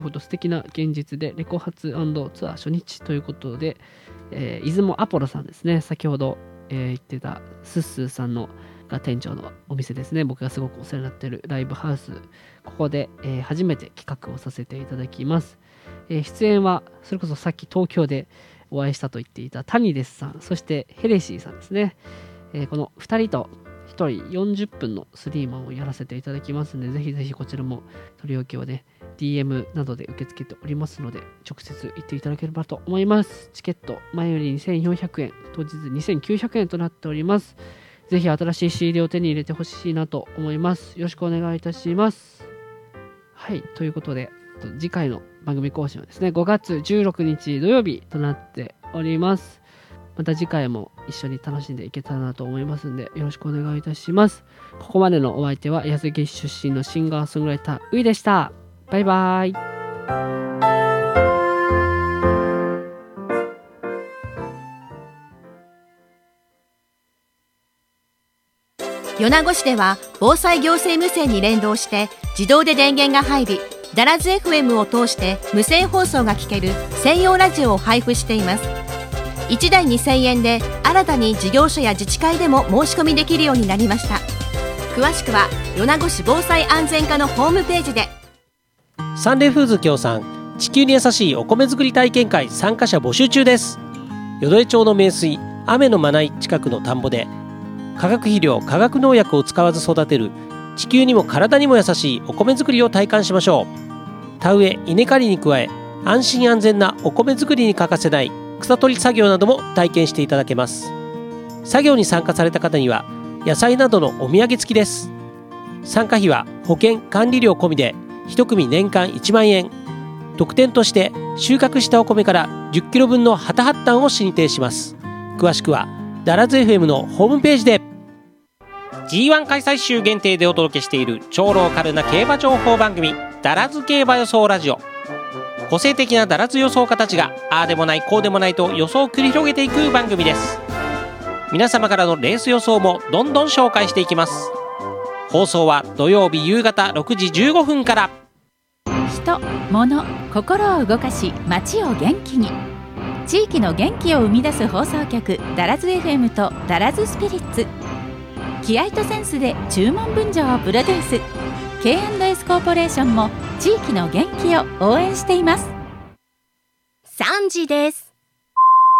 ほど素敵な現実でレコ発&ツアー初日ということで、出雲アポロさんですね。先ほど、言ってたスッスーさんのが店長のお店ですね。僕がすごくお世話になっているライブハウス、ここで、初めて企画をさせていただきます。出演はそれこそさっき東京でお会いしたと言っていたタニデスさん、そしてヘレシーさんですね。この2人と1人40分のスリーマンをやらせていただきますので、ぜひぜひこちらも取り置きをね、DM などで受け付けておりますので、直接行っていただければと思います。チケット前より2400円、当日2900円となっております。ぜひ新しい CD を手に入れてほしいなと思います。よろしくお願いいたします。はい、ということで、次回の番組更新はですね、5月16日土曜日となっております。また次回も一緒に楽しんでいけたらなと思いますので、よろしくお願いいたします。ここまでのお相手は、安来出身のシンガーソングライター、ういでした。バイバイ。 米子市では防災行政無線に連動して自動で電源が入り、ダラズ FM を通して無線放送が聞ける専用ラジオを配布しています。1台2000円で新たに事業所や自治会でも申し込みできるようになりました。詳しくは米子市防災安全課のホームページで。 サンレフーズ協賛地球に優しいお米作り体験会参加者募集中です。淀江町の名水雨のまない近くの田んぼで化学肥料化学農薬を使わず育てる地球にも体にも優しいお米作りを体感しましょう。田植え稲刈りに加え安心安全なお米作りに欠かせない草取り作業なども体験していただけます。作業に参加された方には野菜などのお土産付きです。参加費は保険管理料込みで1組年間1万円。特典として収穫したお米から10キロ分のハタハッタンを進呈します。詳しくはダラズ FM のホームページで。 G1 開催週限定でお届けしている超ローカルな競馬情報番組、ダラズ競馬予想ラジオ。個性的なダラズ予想家たちがああでもないこうでもないと予想を繰り広げていく番組です。皆様からのレース予想もどんどん紹介していきます。放送は土曜日夕方6時15分から。 人、物、心を動かし街を元気に、地域の元気を生み出す放送局ダラズ FM とダラズスピリッツ。気合とセンスで注文分譲をプロデュース。 K&S コーポレーションも地域の元気を応援しています。 3時です。